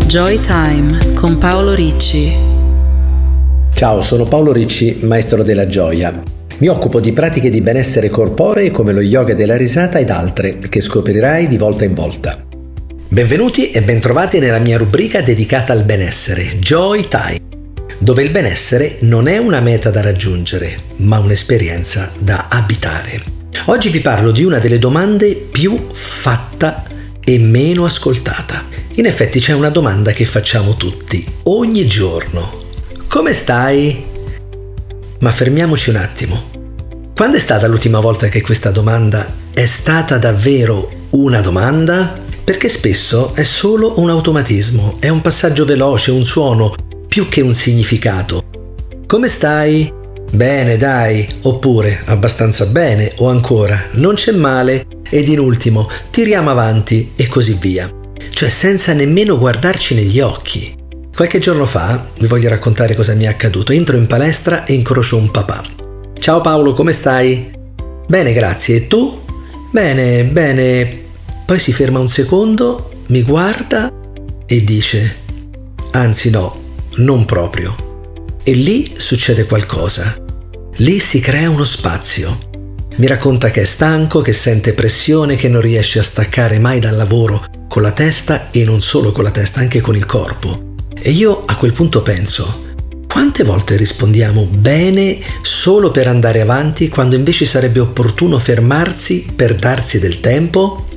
Joy Time con Paolo Ricci. Ciao, sono Paolo Ricci, maestro della gioia. Mi occupo di pratiche di benessere corporee come lo yoga della risata ed altre che scoprirai di volta in volta. Benvenuti e bentrovati nella mia rubrica dedicata al benessere, Joy Time, dove il benessere non è una meta da raggiungere, ma un'esperienza da abitare. Oggi vi parlo di una delle domande più fatta e meno ascoltata. In effetti c'è una domanda che facciamo tutti, ogni giorno. Come stai? Ma fermiamoci un attimo. Quando è stata l'ultima volta che questa domanda è stata davvero una domanda? Perché spesso è solo un automatismo, è un passaggio veloce, un suono, più che un significato. Come stai? Bene, dai, oppure abbastanza bene, o ancora non c'è male, ed in ultimo tiriamo avanti e così via. Cioè senza nemmeno guardarci negli occhi. Qualche giorno fa, vi voglio raccontare cosa mi è accaduto. Entro in palestra e incrocio un papà. Ciao Paolo, come stai? Bene, grazie. E tu? Bene. Poi si ferma un secondo, mi guarda e dice: anzi no, non proprio. E lì succede qualcosa. Lì si crea uno spazio. Mi racconta che è stanco, che sente pressione, che non riesce a staccare mai dal lavoro con la testa, e non solo con la testa, anche con il corpo. E io a quel punto penso: quante volte rispondiamo bene solo per andare avanti, quando invece sarebbe opportuno fermarsi per darsi del tempo?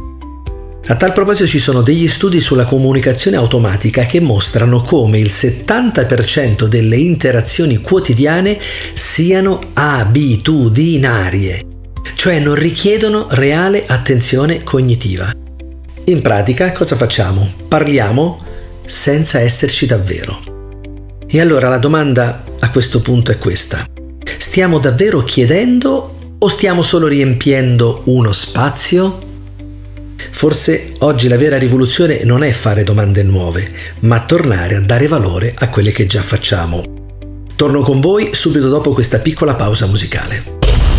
A tal proposito ci sono degli studi sulla comunicazione automatica che mostrano come il 70% delle interazioni quotidiane siano abitudinarie, cioè non richiedono reale attenzione cognitiva. In pratica cosa facciamo? Parliamo senza esserci davvero. E allora la domanda a questo punto è questa: stiamo davvero chiedendo o stiamo solo riempiendo uno spazio? Forse oggi la vera rivoluzione non è fare domande nuove, ma tornare a dare valore a quelle che già facciamo. Torno con voi subito dopo questa piccola pausa musicale.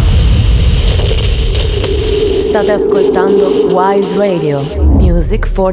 State ascoltando Wise Radio, Music for